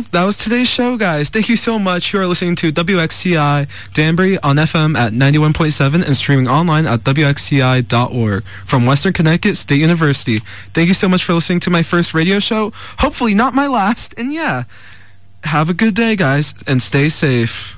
that was today's show, guys. Thank you so much. You are listening to WXCI Danbury on FM at 91.7 and streaming online at WXCI.org from Western Connecticut State University. Thank you so much for listening to my first radio show. Hopefully not my last. And yeah, have a good day, guys, and stay safe.